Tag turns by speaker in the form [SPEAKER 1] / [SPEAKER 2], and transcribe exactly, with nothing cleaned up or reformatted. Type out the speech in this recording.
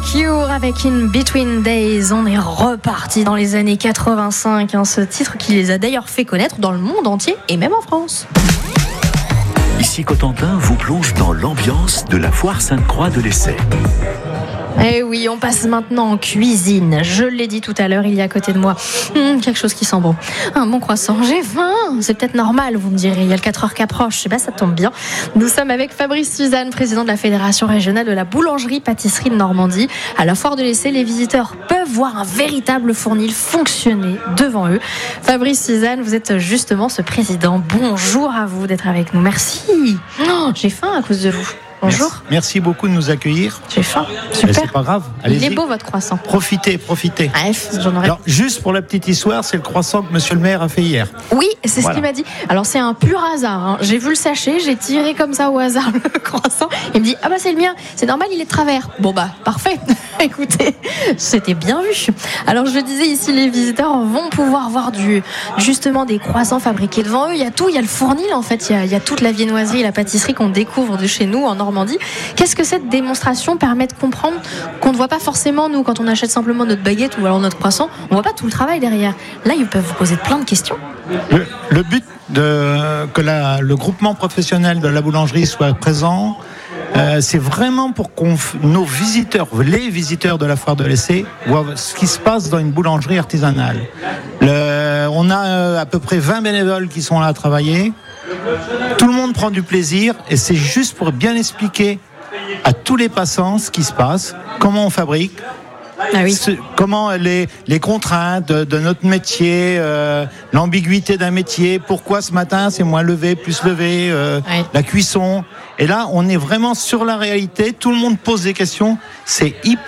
[SPEAKER 1] Cure avec In Between Days. On est reparti dans les années quatre-vingt-cinq, hein, ce titre qui les a d'ailleurs fait connaître dans le monde entier et même en France.
[SPEAKER 2] Ici Cotentin vous plonge dans l'ambiance de la foire Sainte-Croix de l'Essai.
[SPEAKER 1] Eh oui, on passe maintenant en cuisine. Je l'ai dit tout à l'heure, il y a à côté de moi hum, quelque chose qui sent bon. Un bon croissant, j'ai faim. C'est peut-être normal, vous me direz. Il y a le quatre heures qui approche. Eh ben, ça tombe bien. Nous sommes avec Fabrice Suzanne, président de la Fédération régionale de la boulangerie-pâtisserie de Normandie. À la foire de l'Essai, les visiteurs peuvent voir un véritable fournil fonctionner devant eux. Fabrice Suzanne, vous êtes justement ce président. Bonjour à vous d'être avec nous. Merci. Oh, j'ai faim à cause de vous. Bonjour.
[SPEAKER 3] Merci, merci beaucoup de nous accueillir.
[SPEAKER 1] J'ai faim. Super.
[SPEAKER 3] C'est pas grave. Allez-y.
[SPEAKER 1] Il est beau votre croissant.
[SPEAKER 3] Profitez, profitez.
[SPEAKER 1] Bref, j'en aurais.
[SPEAKER 3] Alors, juste pour la petite histoire, c'est le croissant que Monsieur le maire a fait hier.
[SPEAKER 1] Oui, c'est
[SPEAKER 3] Voilà.
[SPEAKER 1] ce qu'il m'a dit. Alors c'est un pur hasard, hein. J'ai vu le sachet, j'ai tiré comme ça au hasard le croissant. Il me dit ah bah c'est le mien, c'est normal, il est de travers. Bon bah parfait. Écoutez, c'était bien vu. Alors je disais ici, les visiteurs vont pouvoir voir du justement des croissants fabriqués devant eux. Il y a tout, il y a le fournil en fait, il y a, il y a toute la viennoiserie et la pâtisserie qu'on découvre de chez nous en Normandie. Qu'est-ce que cette démonstration permet de comprendre qu'on ne voit pas forcément nous quand on achète simplement notre baguette ou alors notre croissant, on voit pas tout le travail derrière. Là, ils peuvent vous poser plein de questions.
[SPEAKER 3] Le, le but de que la, le groupement professionnel de la boulangerie soit présent, euh, c'est vraiment pour qu'on nos visiteurs, les visiteurs de la foire de l'Essai, voient ce qui se passe dans une boulangerie artisanale. Le, on a euh, à peu près vingt bénévoles qui sont là à travailler. Tout le monde prend du plaisir et c'est juste pour bien expliquer à tous les passants ce qui se passe, comment on fabrique.
[SPEAKER 1] Ah oui.
[SPEAKER 3] Ce, comment les, les contraintes de, de notre métier, euh, l'ambiguïté d'un métier, pourquoi ce matin c'est moins levé, plus levé, euh,
[SPEAKER 1] Ouais.
[SPEAKER 3] la cuisson. Et là, on est vraiment sur la réalité, tout le monde pose des questions, c'est hyper